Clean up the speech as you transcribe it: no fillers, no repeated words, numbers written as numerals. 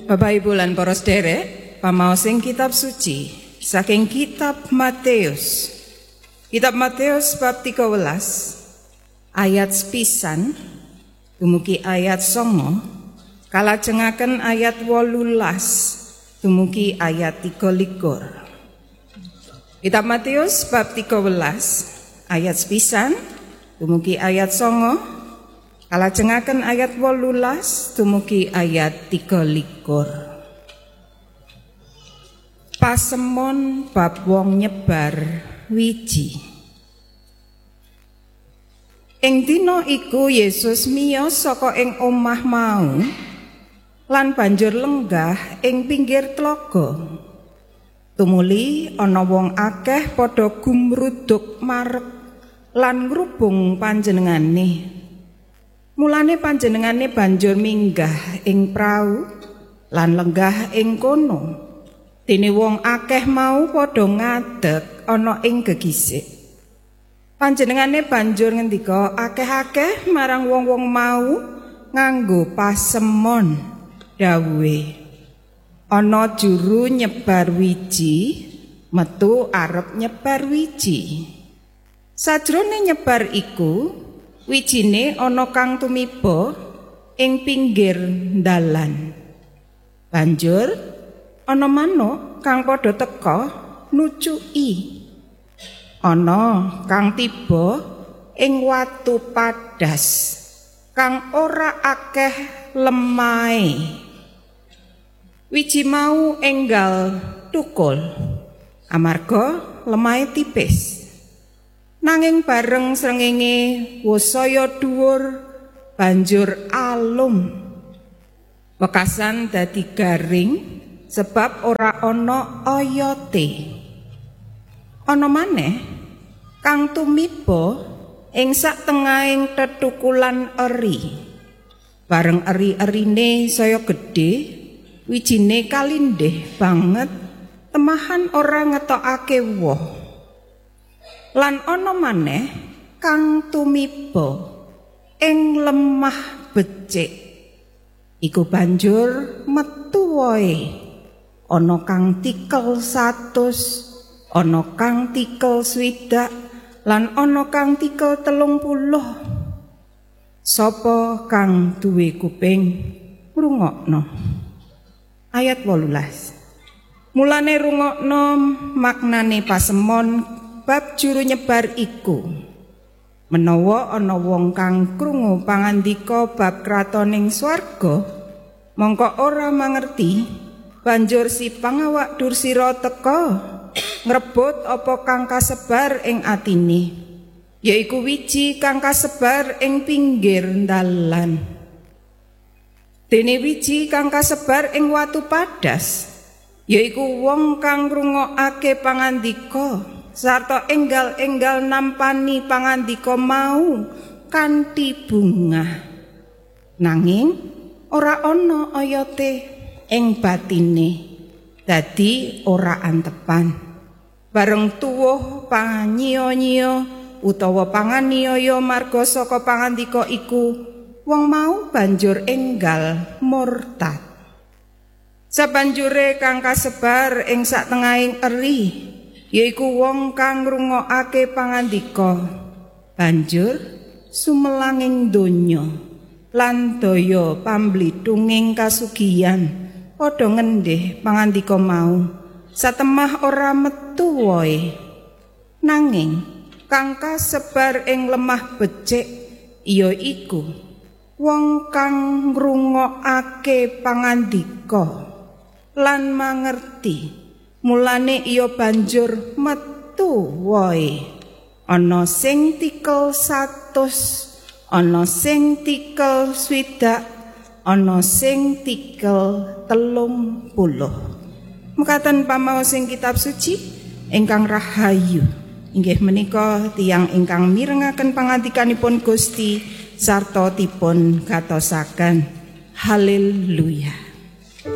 Bapak Ibu lan para sedherek, pamaos ing kitab suci saking kitab Matius. Kitab Matius bab 13 ayat sepisan dumugi ayat 9, kalajengaken ayat 18 dumugi ayat 23. Kitab Matius bab 13 ayat sepisan dumugi ayat 9, kalajengaken ayat 18 dumugi ayat 23. Pasemon bab wong nyebar wiji. Ing dina iku Yesus miyos saka ing omah mau lan banjur lenggah ing pinggir tlaga. Tumuli ana wong akeh padha gumruduk marep lan ngrubung panjenengane. Mulane panjenengane banjur minggah ing prau lan lenggah ing kono. Dene wong akeh mau padha ngadeg ana ing gegisik. Panjenengane banjur ngendika akeh-akeh marang wong-wong mau nganggo pasemon, dawuhe, ana juru nyebar wiji metu arep nyebar wiji. Sajrone nyebar iku wijine ana kang tumiba ing pinggir dalan. Banjur ana manuk kang padha teka nucuki. Ana kang tiba ing watu padas kang ora akeh lemahe. Wiji mau enggal tukul amarga lemahe tipis. Nanging bareng srengenge wasaya dhuwur banjur alum. Wekasan dadi garing sebab ora ana oyote. Ana maneh kang tumiba ing sak tengahing tetukulan eri. Bareng eri-erine saya gedhe, wijine kalindih banget, temahan ora ngetokake woh. Lan ana maneh kang tumiba ing lemah becik. Iku banjur metu wohe. Ana kang tikel 100, ana kang tikel 60, lan ana kang tikel 30. Sapa kang duwe kuping ngrungokno. Ayat 18. Mulane rungokno maknane pasemon bab juru nyebar iku. Menawa ana wong kang krungu pangandika bab kratoning swarga, mongko ora mangerti. Banjur si pangawak dursira teka ngrebut apa kang kasebar ing atine, yaiku wiji kang kasebar ing pinggir dalan. Dene wiji kang kasebar ing watu padas, yaiku wong kang ngrungokake pangandika sarta enggal-enggal nampani pangandika mau kanthi bungah. Nanging ora ana oyote ing batine, dadi ora antepan. Bareng tuwuh panyiya-nyiya utawa panganiaya marga saka pangandika iku, wong mau banjur enggal murtad. Sabanjure kang kasebar ing sak tengahing eri, yaiku wong kang ngrungokake pangandika, banjur sumelanging donya lan daya pamblithunging kasugihan padha ngendih pangandika mau, satemah ora metu wohe. Nanging kang kasebar ing lemah becik ya iku wong kang ngrungokake pangandika lan mangerti, mulane iya banjur metu wohe. Ana sing tikel 100, ana sing tikel 60, ana sing tikel 30. Mekaten pamaos ing kitab suci ingkang rahayu. Inggih menika tiyang ingkang mirengaken pangandikanipun Gusti sarta dipun gatosaken. Haleluya.